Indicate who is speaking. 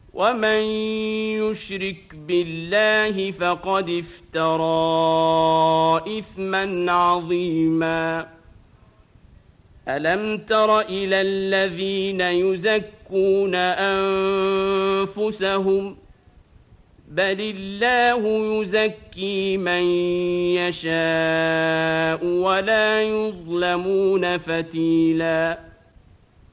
Speaker 1: ومن يشرك بالله فقد افترى إثما عظيما ألم تر إلى الذين يزكون أنفسهم بل الله يزكي من يشاء ولا يظلمون فتيلاً